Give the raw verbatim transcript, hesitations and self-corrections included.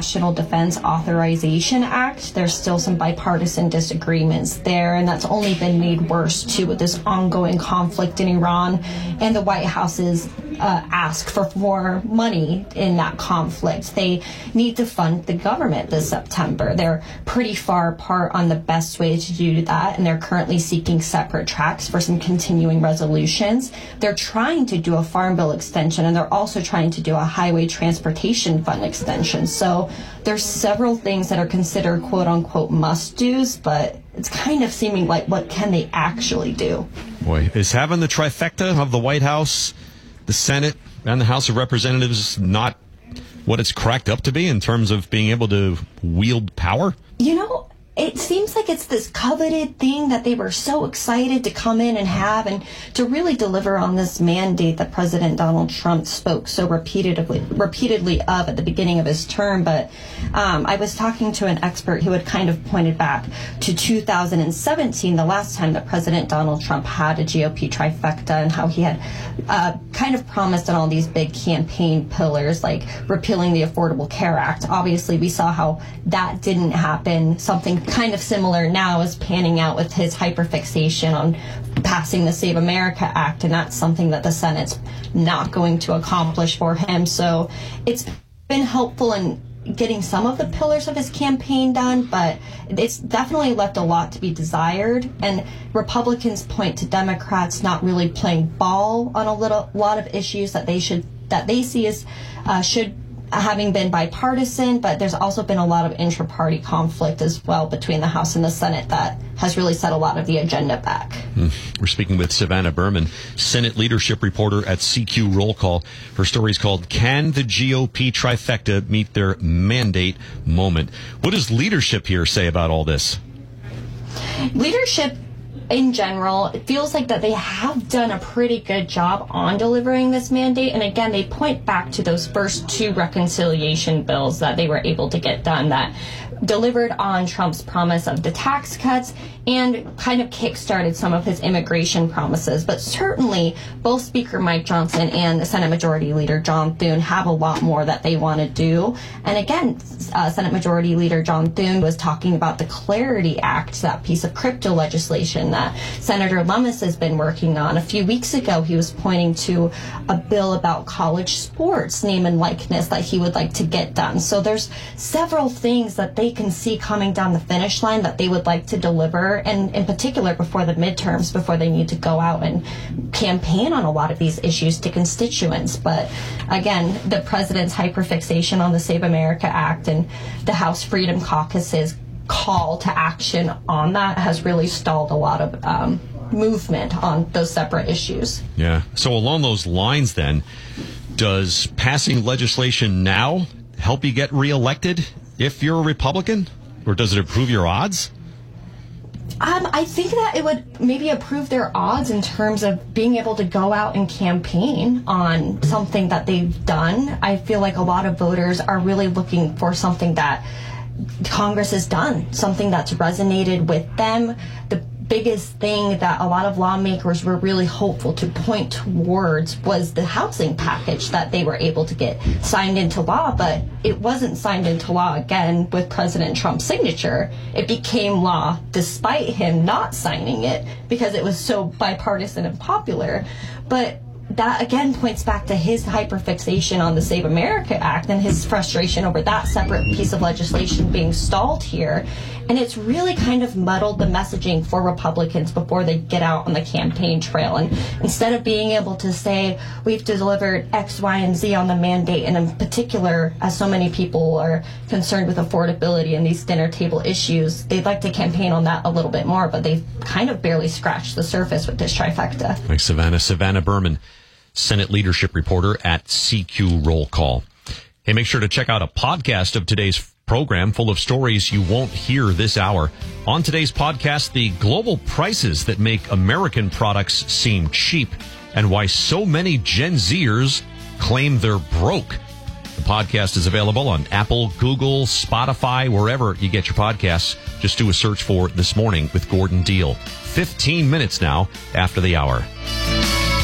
National Defense Authorization Act. There's still some bipartisan disagreements there, and that's only been made worse, too, with this ongoing conflict in Iran and the White House's uh, ask for more money in that conflict. They need to fund the government this September. They're pretty far apart on the best way to do that, and they're currently seeking separate tracks for some continuing resolutions. They're trying to do a farm bill extension, and they're also trying to do a highway transportation fund extension. So there's several things that are considered quote-unquote must-dos, but it's kind of seeming like what can they actually do? Boy, is having the trifecta of the White House, the Senate, and the House of Representatives not what it's cracked up to be in terms of being able to wield power? You know, it seems like it's this coveted thing that they were so excited to come in and have, and to really deliver on this mandate that President Donald Trump spoke so repeatedly repeatedly of at the beginning of his term. But um, I was talking to an expert who had kind of pointed back to two thousand seventeen, the last time that President Donald Trump had a G O P trifecta, and how he had uh, kind of promised on all these big campaign pillars, like repealing the Affordable Care Act. Obviously, we saw how that didn't happen. Something kind of similar now is panning out with his hyperfixation on passing the Save America Act, and that's something that the Senate's not going to accomplish for him. So it's been helpful in getting some of the pillars of his campaign done, but it's definitely left a lot to be desired. And Republicans point to Democrats not really playing ball on a little lot of issues that they should that they see as uh, should. having been bipartisan, but there's also been a lot of intra-party conflict as well between the House and the Senate that has really set a lot of the agenda back. Mm. We're speaking with Savannah Berman, Senate leadership reporter at C Q Roll Call. Her story is called Can the G O P Trifecta Meet Their Mandate Moment? What does leadership here say about all this? Leadership in general, it feels like that they have done a pretty good job on delivering this mandate. And again, they point back to those first two reconciliation bills that they were able to get done that delivered on Trump's promise of the tax cuts and kind of kickstarted some of his immigration promises. But certainly, both Speaker Mike Johnson and the Senate Majority Leader John Thune have a lot more that they want to do. And again, uh, Senate Majority Leader John Thune was talking about the Clarity Act, that piece of crypto legislation that Senator Lummis has been working on. A few weeks ago, he was pointing to a bill about college sports, name and likeness, that he would like to get done. So there's several things that they can see coming down the finish line that they would like to deliver, and in particular before the midterms, before they need to go out and campaign on a lot of these issues to constituents. But again, the president's hyperfixation on the Save America Act and the House Freedom Caucus's call to action on that has really stalled a lot of um, movement on those separate issues. Yeah. So along those lines then, does passing legislation now help you get reelected if you're a Republican, or does it improve your odds? Um, I think that it would maybe improve their odds in terms of being able to go out and campaign on something that they've done. I feel like a lot of voters are really looking for something that Congress has done, something that's resonated with them. The biggest thing that a lot of lawmakers were really hopeful to point towards was the housing package that they were able to get signed into law, but it wasn't signed into law again with President Trump's signature. It became law despite him not signing it because it was so bipartisan and popular. But that again points back to his hyperfixation on the Save America Act and his frustration over that separate piece of legislation being stalled here. And it's really kind of muddled the messaging for Republicans before they get out on the campaign trail. And instead of being able to say, we've delivered X, Y, and Z on the mandate, and in particular, as so many people are concerned with affordability and these dinner table issues, they'd like to campaign on that a little bit more, but they've kind of barely scratched the surface with this trifecta. Thanks, Savannah. Savannah Berman, Senate leadership reporter at C Q Roll Call. Hey, make sure to check out a podcast of today's program full of stories you won't hear this hour. On today's podcast, the global prices that make American products seem cheap and why so many Gen Zers claim they're broke. The podcast is available on Apple, Google, Spotify, wherever you get your podcasts. Just do a search for This Morning with Gordon Deal. fifteen minutes now after the hour.